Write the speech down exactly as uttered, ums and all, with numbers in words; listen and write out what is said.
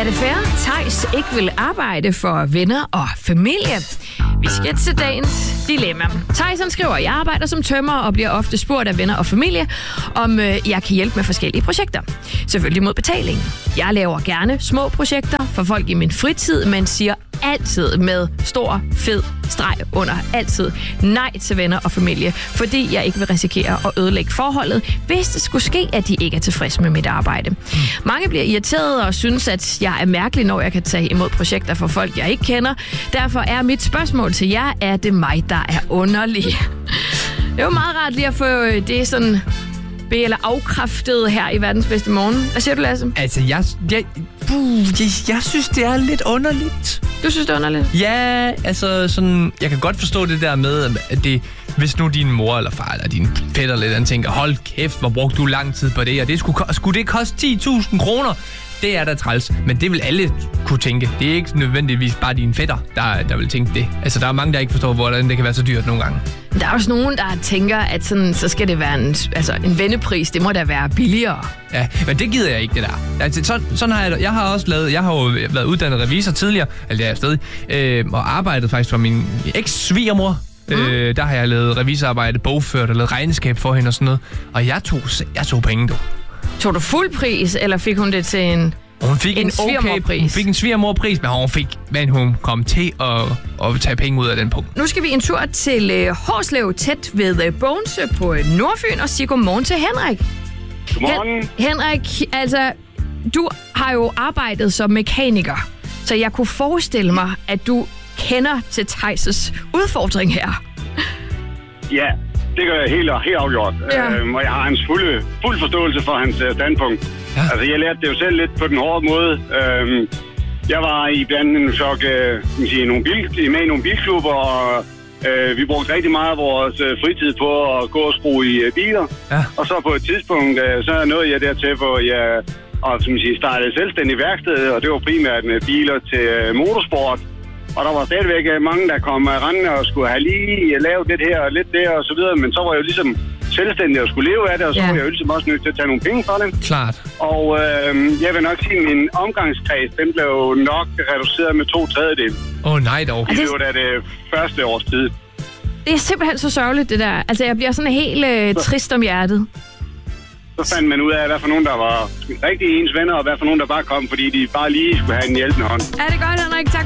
Er det fair, Theis ikke vil arbejde for venner og familie? Vi skal til dagens dilemma. Theis han skriver, jeg arbejder som tømrer og bliver ofte spurgt af venner og familie, om øh, jeg kan hjælpe med forskellige projekter. Selvfølgelig mod betaling. Jeg laver gerne små projekter for folk i min fritid, men siger altid med stor, fed streg under altid nej til venner og familie, fordi jeg ikke vil risikere at ødelægge forholdet, hvis det skulle ske, at de ikke er tilfredse med mit arbejde. Mm. Mange bliver irriterede og synes, at jeg er mærkelig, når jeg kan tage imod projekter for folk, jeg ikke kender. Derfor er mit spørgsmål til jer, er det mig, der er underlig? Det er jo meget rart lige at få det sådan be- eller afkræftet her i verdens bedste morgen. Hvad siger du, Lasse? Altså, jeg, jeg, uh, jeg, jeg synes, det er lidt underligt. Du synes, det er underligt? Ja, altså sådan, jeg kan godt forstå det der med, at det, hvis nu din mor eller far eller din fætter eller andet tænker, hold kæft, hvor brugte du lang tid på det, og det skulle, skulle det koste ti tusind kroner? Det er da træls, men det vil alle kunne tænke. Det er ikke nødvendigvis bare dine fætter, der, der vil tænke det. Altså, der er mange, der ikke forstår, hvordan det kan være så dyrt nogle gange. Der er også nogen, der tænker, at sådan, så skal det være en, altså, en vennepris. Det må da være billigere. Ja, men det gider jeg ikke, det der. Altså, sådan, sådan har jeg Jeg har også lavet, jeg har jo været uddannet revisor tidligere, eller det er jeg stadig, øh, og arbejdet faktisk for min eks-svigermor. Mm. Øh, der har jeg lavet revisorarbejde, bogført og lavet regnskab for hende og sådan noget. Og jeg tog, jeg tog penge, du. Tog du fuld pris, eller fik hun det til en, hun fik en, en svigermorpris? Hun fik en svigermorpris, men hun fik, men hun kom til at, at tage penge ud af den punkt. Nu skal vi en tur til uh, Hårslev, tæt ved uh, Bogense på uh, Nordfyn, og sige godmorgen til Henrik. Godmorgen. Hen- Henrik, altså, du har jo arbejdet som mekaniker, så jeg kunne forestille mig, at du kender til Theis' udfordring her. Ja, det gør jeg helt, helt afgjort. Ja. Øhm, og jeg har hans fulde, fuld forståelse for hans uh, standpunkt. Ja. Altså, jeg lærte det jo selv lidt på den hårde måde. Øhm, jeg var i blandt en flok, uh, sige, nogle bil, med i nogle bilklubber, og uh, vi brugte rigtig meget af vores uh, fritid på at gå og skrue i uh, biler. Ja. Og så på et tidspunkt, uh, så nåede jeg dertil, hvor jeg og, som siger, startede selvstændig værksted, og det var primært med biler til uh, motorsport. Og der var stadigvæk mange, der kom rendende og skulle have lige lavet lidt her og lidt der og så videre. Men så var jeg jo ligesom selvstændig og skulle leve af det, og så ja. var jeg jo ligesom også nødt til at tage nogle penge for det. Klart. Og øh, jeg vil nok sige, at min omgangskreds, den blev nok reduceret med to tredjedel. Åh oh, nej dog. Det var da det første års tid. Det er simpelthen så sørgeligt, det der. Altså, jeg bliver sådan helt øh, trist om hjertet. Så fandt man ud af, hvad for nogen, der var rigtig ens venner, og hvad for nogen, der bare kom, fordi de bare lige skulle have en hjælpende hånd. Er det godt, Henrik? Tak.